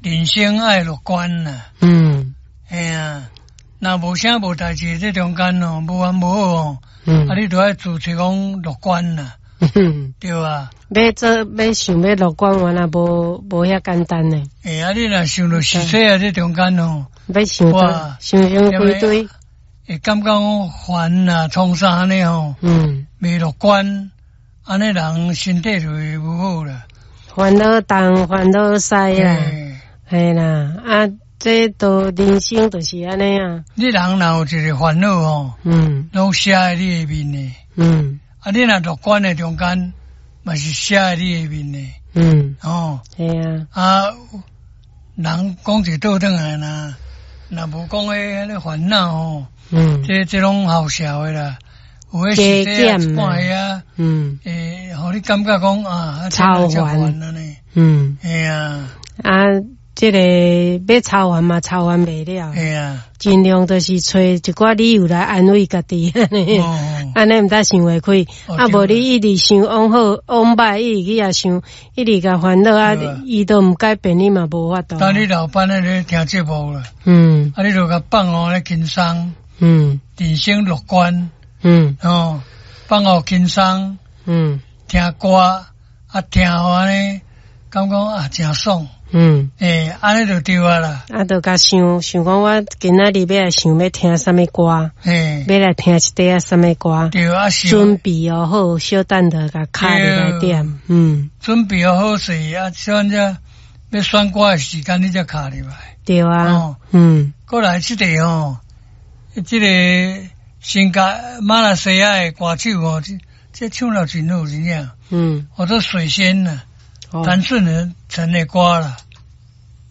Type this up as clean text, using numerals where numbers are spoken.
人生爱乐观啦。哎呀，那无啥无代志，这中间哦，无完无好哦。啊，你都要自持讲乐观啦。对啊。 要想要乐观，原来无遐简单呢。 啊，你若想到实际啊，这中间哦， 要想到想规堆， 会感觉讲烦啊、创啥安尼哦。未乐观，安尼人身体就会无好啦。 烦恼东，烦恼西啦，系啦。啊，这都人生就是安尼啊。你人若有一个烦恼哦，拢写在你的面呢。啊，你若乐观的中间，嘛是写在你的面呢。 系啊。 啊，人讲一倒转来啦，若无讲迄烦恼哦，这拢好笑的啦。有迄实际啊，一半啊，互你感觉讲啊， 超烦安尼。系啊。 啊，这个要超完嘛，超完袂了。 系啊。 尽量就是找一寡理由来安慰家己，安尼毋得想袂开。啊，无你一直想往好往歹，一直去也想，一直甲烦恼啊，伊都毋改变，你嘛无法度。 当你老板咧听节目啦，啊，你就甲放学咧轻松，人生乐观。放学轻松，听歌啊，听好安尼，感觉啊真爽。安尼就对啊啦。 啊，就甲想讲，我今仔日要来想要听什么歌，要来听一块什么歌。 对啊， 准备好好，小等着甲卡入来点。 准备好势啊，像这要选歌的时间，你才卡入来。 对啊。 过来这个哦，这个。新加马来西亚的歌手哦，这唱了真好，真正。或者水仙呐，谭顺成的歌啦。